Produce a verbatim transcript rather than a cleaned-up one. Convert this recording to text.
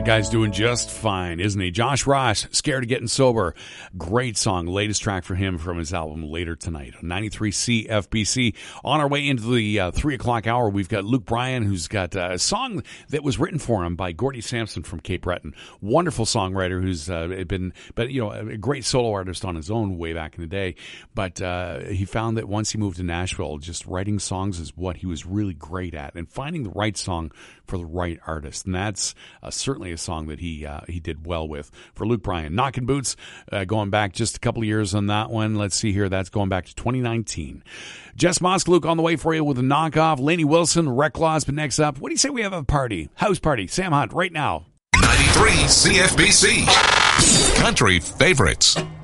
That guy's doing just fine, isn't he? Josh Ross, Scared of Getting Sober. Great song. Latest track for him from his album Later Tonight. ninety-three C F B C. On our way into the uh, three o'clock hour, we've got Luke Bryan, who's got uh, a song that was written for him by Gordie Sampson from Cape Breton. Wonderful songwriter who's uh, been, but you know, a great solo artist on his own way back in the day. But uh, he found that once he moved to Nashville, just writing songs is what he was really great at, and finding the right song for the right artist. And that's uh, certainly a song that he uh, he did well with. For Luke Bryan, Knockin' Boots, uh, going back just a couple of years on that one. Let's see here. That's going back to twenty nineteen. Jess Moskluke on the way for you with a knockoff. Lainey Wilson, Recklaw's been next up. What do you say we have a party? House party. Sam Hunt right now. ninety-three C F B C. Country favorites.